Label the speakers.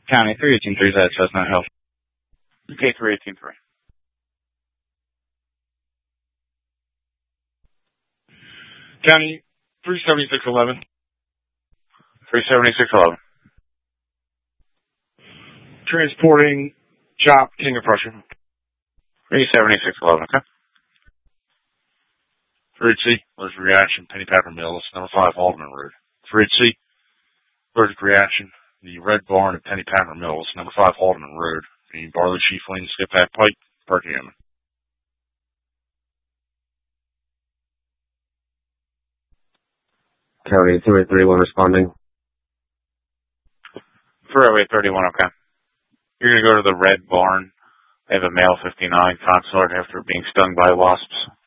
Speaker 1: County 318-3 is at Chestnut Hill.
Speaker 2: Okay, 318-3.
Speaker 3: County 37611.
Speaker 2: 37611.
Speaker 3: Transporting Chop, King of Prussia.
Speaker 2: 37611, okay.
Speaker 4: 3C, allergic reaction, Penny Pepper Mills, number 5 Haldeman Road. 3C, allergic reaction, the Red Barn at Penny Pepper Mills, number 5 Haldeman Road. The Barley Chief Lane, Skip Back Pike, Perkiomen.
Speaker 5: County 231 responding.
Speaker 2: 30831, okay. You're going to go to the Red Barn. They have a male 59 consort after being stung by wasps.